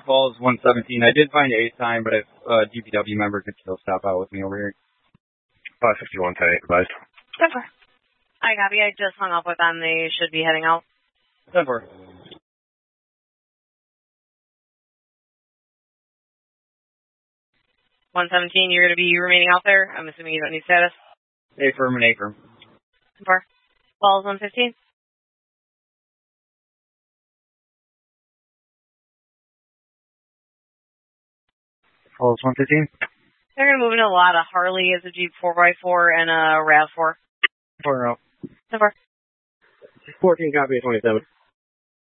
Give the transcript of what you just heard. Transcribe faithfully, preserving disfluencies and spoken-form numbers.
Falls one seventeen. I did find a time, but if a D P W member could still stop out with me over here. five fifty-one, ten eight advised. ten four. I copy. I just hung up with them. They should be heading out. ten four. one seventeen, you're going to be remaining out there? I'm assuming you don't need status? A firm and A firm. ten four. Falls one fifteen. Falls one fifteen. They're going to move in a lot. A Harley is a Jeep four by four and a RAV four. four out. ten four. fourteen, copy, twenty-seven.